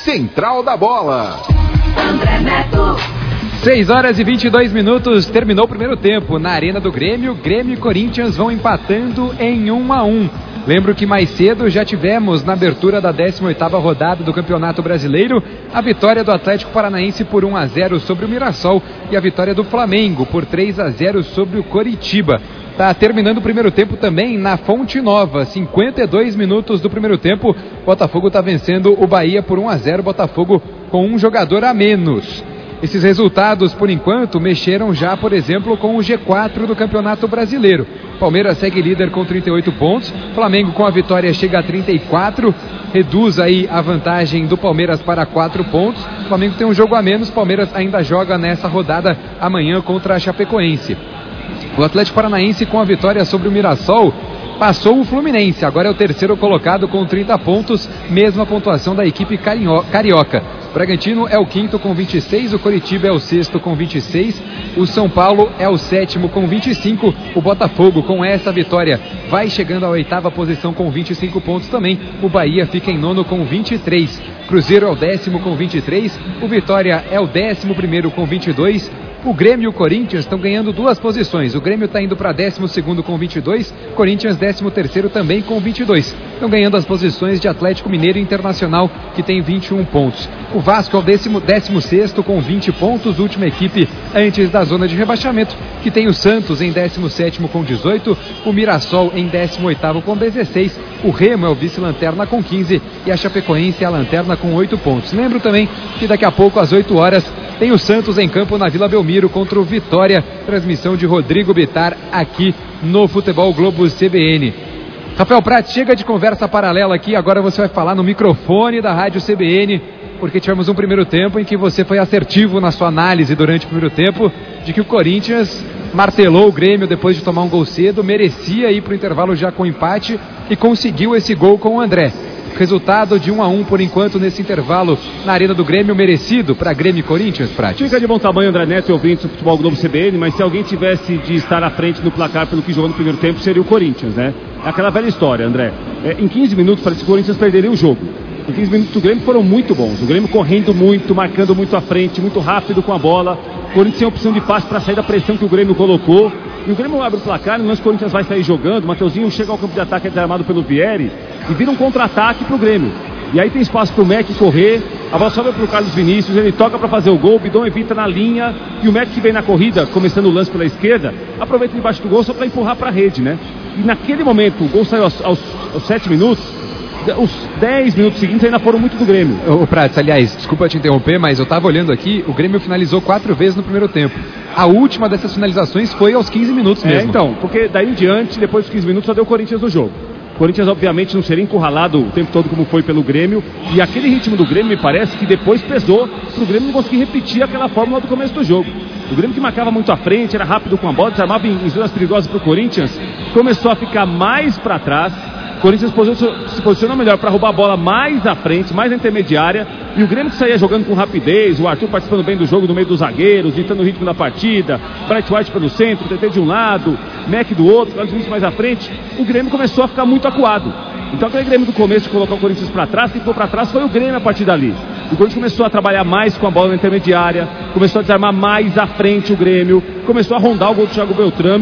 Central da Bola. André Neto. 6h22, terminou o primeiro tempo. Na Arena do Grêmio, Grêmio e Corinthians vão empatando em 1-1. Lembro que mais cedo já tivemos, na abertura da 18ª rodada do Campeonato Brasileiro, a vitória do Atlético Paranaense por 1-0 sobre o Mirassol e a vitória do Flamengo por 3-0 sobre o Coritiba. Está terminando o primeiro tempo também na Fonte Nova, 52 minutos do primeiro tempo. Botafogo está vencendo o Bahia por 1-0, Botafogo com um jogador a menos. Esses resultados, por enquanto, mexeram já, por exemplo, com o G4 do Campeonato Brasileiro. Palmeiras segue líder com 38 pontos, Flamengo com a vitória chega a 34, reduz aí a vantagem do Palmeiras para 4 pontos. O Flamengo tem um jogo a menos, Palmeiras ainda joga nessa rodada amanhã contra a Chapecoense. O Atlético Paranaense, com a vitória sobre o Mirassol, passou o Fluminense, agora é o terceiro colocado com 30 pontos, mesma pontuação da equipe carioca. O Bragantino é o quinto com 26, o Coritiba é o sexto com 26, o São Paulo é o sétimo com 25, o Botafogo com essa vitória vai chegando à oitava posição com 25 pontos também, o Bahia fica em nono com 23, Cruzeiro é o décimo com 23, o Vitória é o 11º com 22, o Grêmio e o Corinthians estão ganhando duas posições. O Grêmio está indo para 12º com 22, Corinthians 13º também com 22. Estão ganhando as posições de Atlético Mineiro e Internacional, que tem 21 pontos. O Vasco é o 16º com 20 pontos, última equipe antes da zona de rebaixamento, que tem o Santos em 17º com 18, o Mirassol em 18º com 16, o Remo é o vice-lanterna com 15 e a Chapecoense é a lanterna com 8 pontos. Lembro também que daqui a pouco, às 8 horas, tem o Santos em campo na Vila Belmiro contra o Vitória, transmissão de Rodrigo Bittar aqui no Futebol Globo CBN. Rafael Prats, chega de conversa paralela aqui, agora você vai falar no microfone da Rádio CBN, porque tivemos um primeiro tempo em que você foi assertivo na sua análise durante o primeiro tempo, de que o Corinthians martelou o Grêmio depois de tomar um gol cedo, merecia ir para o intervalo já com empate e conseguiu esse gol com o André. Resultado de 1-1 por enquanto nesse intervalo na Arena do Grêmio, merecido para Grêmio e Corinthians, Prates? Fica de bom tamanho, André Neto e ouvintes do Futebol Globo CBN, mas se alguém tivesse de estar à frente no placar pelo que jogou no primeiro tempo, seria o Corinthians, né? É aquela velha história, André. Em 15 minutos parece que o Corinthians perderia o jogo. Em 15 minutos o Grêmio foram muito bons. O Grêmio correndo muito, marcando muito à frente, muito rápido com a bola. O Corinthians tem opção de passe para sair da pressão que o Grêmio colocou. E o Grêmio abre o placar, no lance o Corinthians vai sair jogando. O Mateuzinho chega ao campo de ataque desarmado pelo Vieri e vira um contra-ataque para o Grêmio. E aí tem espaço para o Mac correr, a bola sobe para o Carlos Vinícius, ele toca para fazer o gol, o Bidon evita na linha, e o Mac que vem na corrida, começando o lance pela esquerda, aproveita debaixo do gol só para empurrar para a rede, né? E naquele momento, o gol saiu aos 7 minutos, os 10 minutos seguintes ainda foram muito do Grêmio. Ô Prats, aliás, desculpa te interromper, mas eu estava olhando aqui, o Grêmio finalizou 4 vezes no primeiro tempo. A última dessas finalizações foi aos 15 minutos mesmo. Então, porque daí em diante, depois dos 15 minutos, só deu o Corinthians no jogo. O Corinthians, obviamente, não seria encurralado o tempo todo como foi pelo Grêmio. E aquele ritmo do Grêmio, me parece que depois pesou para o Grêmio não conseguir repetir aquela fórmula do começo do jogo. O Grêmio que marcava muito à frente, era rápido com a bola, desarmava em zonas perigosas para o Corinthians, começou a ficar mais para trás. O Corinthians se posicionou melhor para roubar a bola mais à frente, mais na intermediária. E o Grêmio que saía jogando com rapidez, o Arthur participando bem do jogo no meio dos zagueiros, ditando o ritmo da partida, Bright White pelo centro, TT de um lado, Mac do outro, Carlos Vinícius mais à frente. O Grêmio começou a ficar muito acuado. Então aquele Grêmio do começo de colocar o Corinthians para trás, quem ficou para trás foi o Grêmio a partir dali. O Corinthians começou a trabalhar mais com a bola na intermediária, começou a desarmar mais à frente o Grêmio, começou a rondar o gol do Thiago Beltrame.